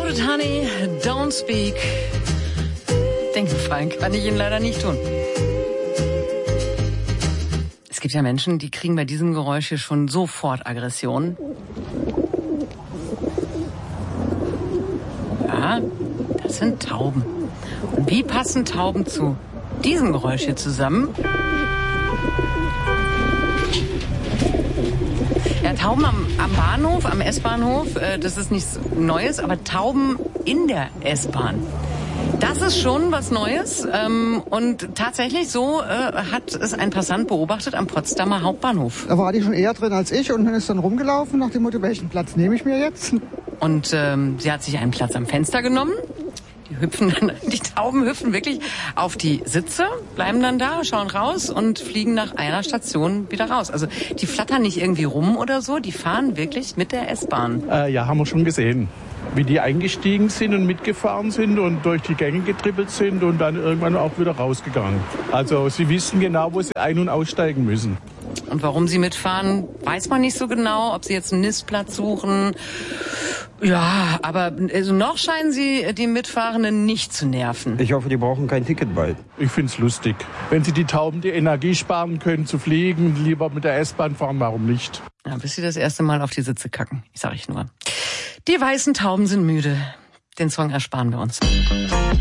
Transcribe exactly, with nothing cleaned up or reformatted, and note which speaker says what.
Speaker 1: Loaded Honey, Don't Speak. Denkenfrei kann ich Ihnen leider nicht tun. Es gibt ja Menschen, die kriegen bei diesem Geräusch hier schon sofort Aggression. Ja, das sind Tauben. Und wie passen Tauben zu diesem Geräusch hier zusammen? Ja, Tauben am, am Bahnhof, am S-Bahnhof, äh, das ist nichts Neues, aber Tauben in der S-Bahn. Das ist schon was Neues ähm, und tatsächlich so äh, hat es ein Passant beobachtet am Potsdamer Hauptbahnhof.
Speaker 2: Da war die schon eher drin als ich und dann ist dann rumgelaufen nach dem Motto, welchen Platz nehme ich mir jetzt?
Speaker 1: Und ähm, sie hat sich einen Platz am Fenster genommen. Die hüpfen dann, die Tauben hüpfen wirklich auf die Sitze, bleiben dann da, schauen raus und fliegen nach einer Station wieder raus. Also die flattern nicht irgendwie rum oder so, die fahren wirklich mit der S-Bahn.
Speaker 3: Äh, ja, haben wir schon gesehen. Wie die eingestiegen sind und mitgefahren sind und durch die Gänge getrippelt sind und dann irgendwann auch wieder rausgegangen. Also sie wissen genau, wo sie ein- und aussteigen müssen.
Speaker 1: Und warum sie mitfahren, weiß man nicht so genau, ob sie jetzt einen Nistplatz suchen. Ja, aber also noch scheinen sie die Mitfahrenden nicht zu nerven.
Speaker 4: Ich hoffe, die brauchen kein Ticket bald.
Speaker 3: Ich find's lustig. Wenn sie die Tauben die Energie sparen können zu fliegen, lieber mit der S-Bahn fahren, warum nicht?
Speaker 1: Ja, bis sie das erste Mal auf die Sitze kacken, sag ich nur. Die weißen Tauben sind müde. Den Song ersparen wir uns.